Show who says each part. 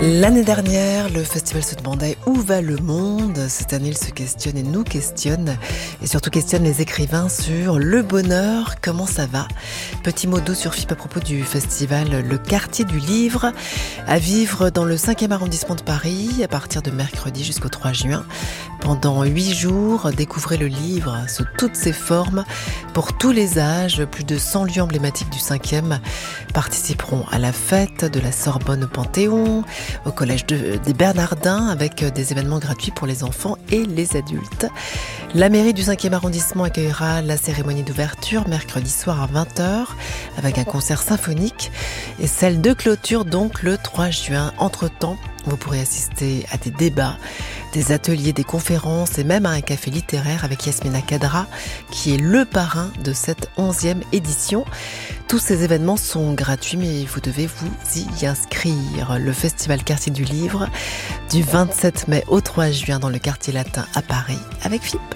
Speaker 1: L'année dernière, le festival se demandait où va le monde. Cette année, il se questionne et nous questionne. Et surtout questionne les écrivains sur le bonheur, comment ça va. Petit mot doux sur FIP à propos du festival Le Quartier du Livre, à vivre dans le 5e arrondissement de Paris, à partir de mercredi jusqu'au 3 juin. Pendant 8 jours, découvrez le livre sous toutes ses formes, pour tous les âges. Plus de 100 lieux emblématiques du 5e participeront à la fête de la Sorbonne au Panthéon, au collège des Bernardins, avec des événements gratuits pour les enfants et les adultes. La mairie du 5e arrondissement accueillera la cérémonie d'ouverture mercredi soir à 20h avec un concert symphonique et celle de clôture donc le 3 juin. Entre-temps, vous pourrez assister à des débats, des ateliers, des conférences et même à un café littéraire avec Yasmina Kadra, qui est le parrain de cette 11e édition. Tous ces événements sont gratuits, mais vous devez vous y inscrire. Le festival Quartier du Livre, du 27 mai au 3 juin dans le quartier latin à Paris, avec FIP.